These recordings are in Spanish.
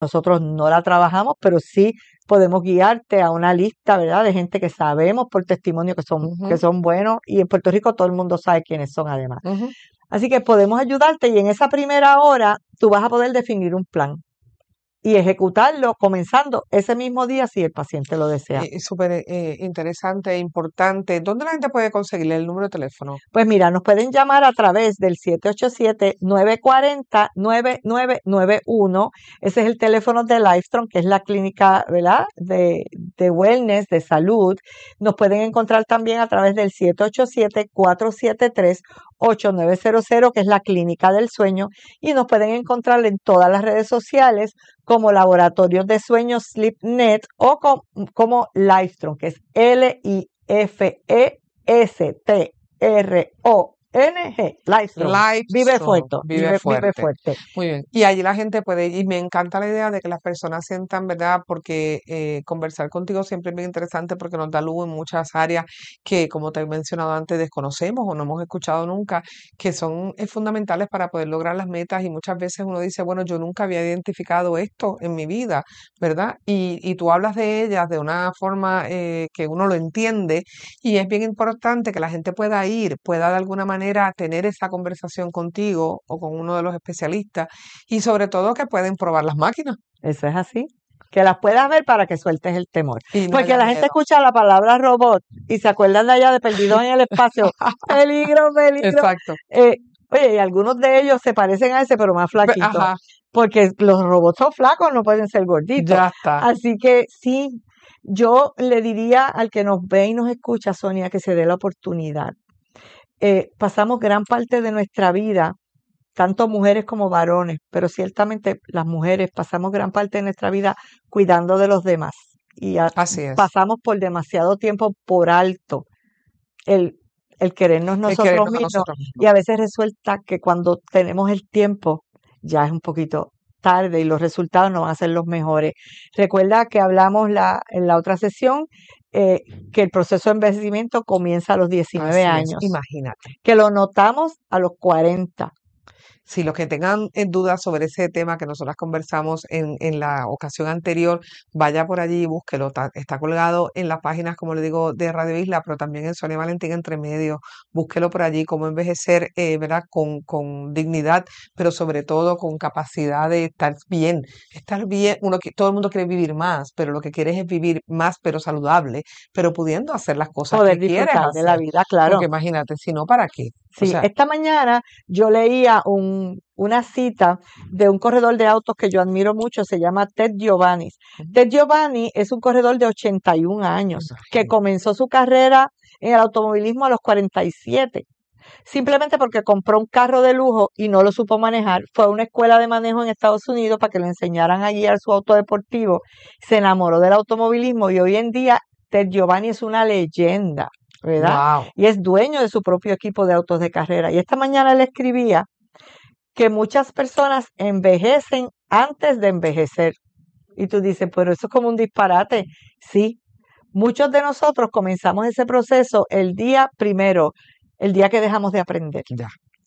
nosotros no la trabajamos, pero sí podemos guiarte a una lista, ¿verdad? De gente que sabemos por testimonio que Ujú, son buenos y en Puerto Rico todo el mundo sabe quiénes son además. ujú. Así que podemos ayudarte y en esa primera hora tú vas a poder definir un plan y ejecutarlo comenzando ese mismo día si el paciente lo desea. Súper interesante e importante. ¿Dónde la gente puede conseguirle el número de teléfono? Pues mira, nos pueden llamar a través del 787-940-9991. Ese es el teléfono de Lifestrom, que es la clínica, ¿verdad? De wellness, de salud. Nos pueden encontrar también a través del 787-473-8900, que es la clínica del sueño. Y nos pueden encontrar en todas las redes sociales como Laboratorios de Sueños SleepNet o como Lifestrom, que es LIFESTRONG, Lifestrom. Vive Livestrong, fuerte, vive vive fuerte. fuerte. Muy bien. Y allí la gente puede, y me encanta la idea de que las personas sientan, ¿verdad? Porque conversar contigo siempre es bien interesante porque nos da luz en muchas áreas que, como te he mencionado antes, desconocemos o no hemos escuchado nunca, que son fundamentales para poder lograr las metas. Y muchas veces uno dice, bueno, yo nunca había identificado esto en mi vida, ¿verdad? Y tú hablas de ellas de una forma que uno lo entiende y es bien importante que la gente pueda de alguna manera tener esa conversación contigo o con uno de los especialistas y sobre todo que pueden probar las máquinas Eso es así. Que las puedas ver para que sueltes el temor. y no Porque haya la gente miedo. escucha la palabra robot y se acuerdan de allá de Perdidos en el Espacio. Peligro, peligro. Exacto. Eh, Oye, y algunos de ellos se parecen a ese, pero más flaquitos. Ajá, Porque los robots son flacos, no pueden ser gorditos. ya está. Así que sí, yo le diría al que nos ve y nos escucha, Sonia, que se dé la oportunidad. Pasamos gran parte de nuestra vida, tanto mujeres como varones, pero ciertamente las mujeres pasamos gran parte de nuestra vida cuidando de los demás y Así es. pasamos por demasiado tiempo por alto el, el querernos El nosotros querernos a mismos nosotros y mismos. a veces resulta que cuando tenemos el tiempo ya es un poquito tarde y los resultados no van a ser los mejores. Recuerda que hablamos en la otra sesión que el proceso de envejecimiento comienza a los 19 Así es. años, Imagínate. que lo notamos a los 40. Si los que tengan dudas sobre ese tema que nosotras conversamos en la ocasión anterior, vaya por allí y búsquelo. Está colgado en las páginas, como le digo, de Radio Isla, pero también en Sonia Valentín Entre Medio. Búsquelo por allí, cómo envejecer, ¿verdad? Con dignidad, pero sobre todo con capacidad de estar bien. Estar bien, todo el mundo quiere vivir más, pero lo que quieres es vivir más, pero saludable, pero pudiendo hacer las cosas Poder que quieres disfrutar de la hacer. vida, Porque claro. imagínate, si no, ¿para qué? O Sí, sea, esta mañana yo leía una cita de un corredor de autos que yo admiro mucho, se llama Ted Giovanni. ujú, Ted Giovanni es un corredor de 81 años que imagínate. comenzó su carrera en el automovilismo a los 47, simplemente porque compró un carro de lujo y no lo supo manejar. Fue a una escuela de manejo en Estados Unidos para que le enseñaran a guiar su auto deportivo. Se enamoró del automovilismo y hoy en día Ted Giovanni es una leyenda, ¿verdad? Wow. Y es dueño de su propio equipo de autos de carrera. Y esta mañana él escribía que muchas personas envejecen antes de envejecer. Y tú dices, pero eso es como un disparate. Sí, muchos de nosotros comenzamos ese proceso el día primero, el día que dejamos de aprender Ya.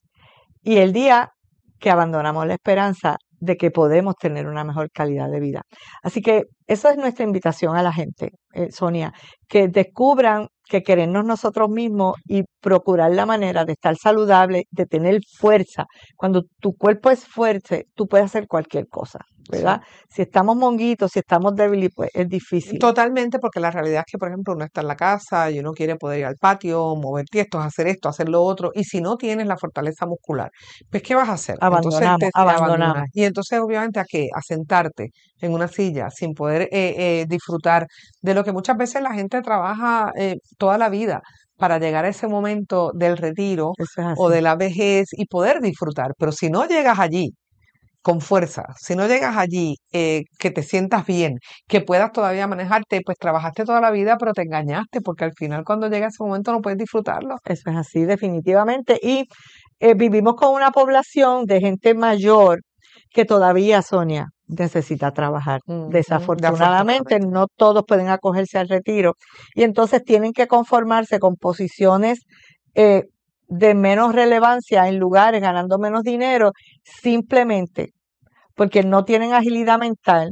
y el día que abandonamos la esperanza de que podemos tener una mejor calidad de vida. Así que eso es nuestra invitación a la gente, Sonia, que descubran que querernos nosotros mismos y procurar la manera de estar saludable, de tener fuerza. Cuando tu cuerpo es fuerte, tú puedes hacer cualquier cosa, ¿verdad? Sí. Si estamos monguitos, si estamos débiles, pues es difícil. Totalmente, porque la realidad es que, por ejemplo, uno está en la casa y uno quiere poder ir al patio, mover tiestos, hacer esto, hacer lo otro, y si no tienes la fortaleza muscular, pues ¿qué vas a hacer? Entonces te Abandonamos. abandonas. Y entonces, obviamente, ¿a qué? A sentarte en una silla sin poder disfrutar de lo que muchas veces la gente trabaja toda la vida para llegar a ese momento del retiro Eso es o así. de la vejez y poder disfrutar. Pero si no llegas allí, con fuerza. Si no llegas allí, que te sientas bien, que puedas todavía manejarte, pues trabajaste toda la vida, pero te engañaste, porque al final cuando llega ese momento no puedes disfrutarlo. Eso es así, definitivamente. Y vivimos con una población de gente mayor que todavía, Sonia, necesita trabajar. Ujú, Desafortunadamente, afortunadamente. no todos pueden acogerse al retiro y entonces tienen que conformarse con posiciones eh, de menos relevancia en lugares ganando menos dinero simplemente porque no tienen agilidad mental